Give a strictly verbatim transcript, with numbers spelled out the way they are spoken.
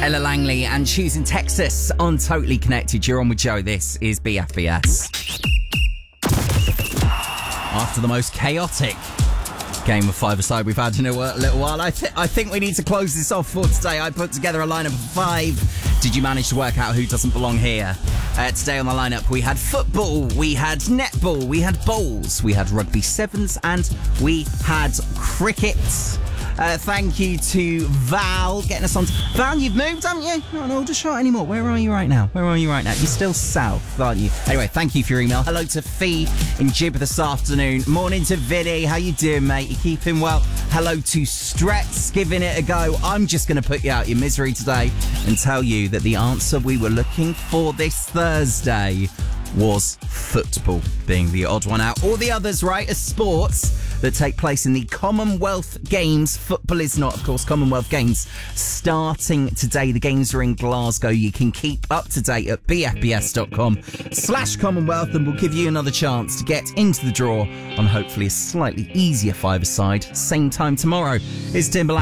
Ella Langley and Choosing Texas on Totally Connected. You're on with Joe. This is B F B S. After the most chaotic game of five-a-side we've had in a little while, I, th- I think we need to close this off for today. I put together a lineup of five. Did you manage to work out who doesn't belong here? Uh, today on the lineup, we had football, we had netball, we had bowls, we had rugby sevens, and we had cricket. Uh, thank you to Val getting us on. To- Val, you've moved, haven't you? Not an older shot anymore. Where are you right now? Where are you right now? You're still south, aren't you? Anyway, thank you for your email. Hello to Fee in Jib this afternoon. Morning to Vinny. How you doing, mate? You keeping well? Hello to Stretz, giving it a go. I'm just going to put you out your misery today and tell you that the answer we were looking for this Thursday was football, being the odd one out. All the others, right, are sports that take place in the Commonwealth Games. Football is not, of course. Commonwealth Games starting today. The games are in Glasgow. You can keep up to date at bfbs.com slash Commonwealth, and we'll give you another chance to get into the draw on hopefully a slightly easier five-a-side. Same time tomorrow. It's Timberland.